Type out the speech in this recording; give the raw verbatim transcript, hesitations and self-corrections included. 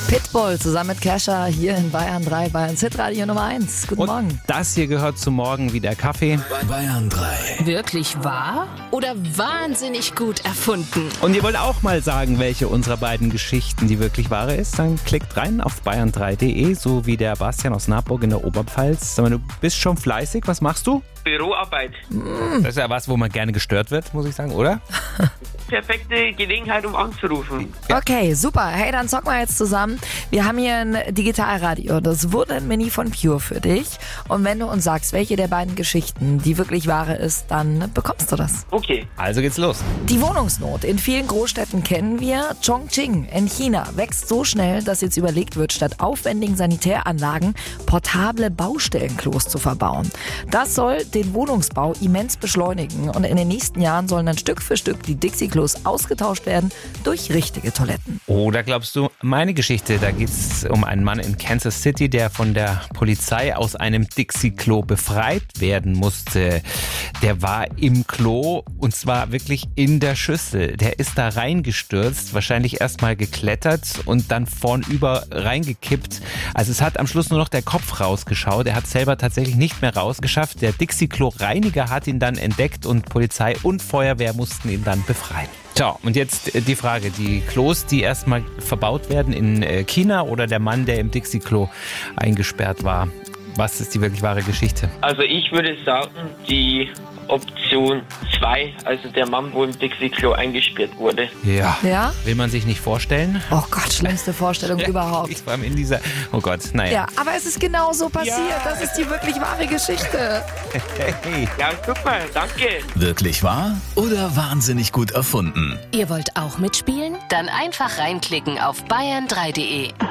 Pitbull zusammen mit Kesha hier in Bayern drei, Bayern Hitradio Nummer eins. Guten Und Morgen. Das hier gehört zum Morgen wie der Kaffee. Bayern drei. Wirklich wahr oder wahnsinnig gut erfunden? Und ihr wollt auch mal sagen, welche unserer beiden Geschichten die wirklich wahre ist? Dann klickt rein auf bayern drei punkt de, so wie der Bastian aus Naburg in der Oberpfalz. Sag mal, du bist schon fleißig. Was machst du? Büroarbeit. Das ist ja was, wo man gerne gestört wird, muss ich sagen, oder? Perfekte Gelegenheit, um anzurufen. Okay, super. Hey, dann zocken wir jetzt zusammen. Wir haben hier ein Digitalradio. Das wurde ein Mini von Pure für dich. Und wenn du uns sagst, welche der beiden Geschichten die wirklich wahre ist, dann bekommst du das. Okay. Also geht's los. Die Wohnungsnot in vielen Großstädten kennen wir. Chongqing in China wächst so schnell, dass jetzt überlegt wird, statt aufwendigen Sanitäranlagen portable Baustellenklos zu verbauen. Das soll den Wohnungsbau immens beschleunigen und in den nächsten Jahren sollen dann Stück für Stück die Dixie-Klos ausgetauscht werden durch richtige Toiletten. Oder glaubst du, meine Geschichte, da geht's um einen Mann in Kansas City, der von der Polizei aus einem Dixie-Klo befreit werden musste. Der war im Klo und zwar wirklich in der Schüssel. Der ist da reingestürzt, wahrscheinlich erstmal geklettert und dann vornüber reingekippt. Also es hat am Schluss nur noch der Kopf rausgeschaut. Er hat selber tatsächlich nicht mehr rausgeschafft. Der Dixie-Klo-Reiniger hat ihn dann entdeckt und Polizei und Feuerwehr mussten ihn dann befreien. Tja, und jetzt die Frage, die Klos, die erstmal verbaut werden in China oder der Mann, der im Dixie-Klo eingesperrt war. Was ist die wirklich wahre Geschichte? Also ich würde sagen, die Option zwei, also der Mann, wo im Dixie-Klo eingesperrt wurde. Ja. Ja? Will man sich nicht vorstellen? Oh Gott, schlimmste Vorstellung überhaupt. Vor allem in dieser, oh Gott, naja. Ja, aber es ist genau so passiert. Ja. Das ist die wirklich wahre Geschichte. Hey. Ja, super, danke. Wirklich wahr oder wahnsinnig gut erfunden? Ihr wollt auch mitspielen? Dann einfach reinklicken auf bayern drei punkt de.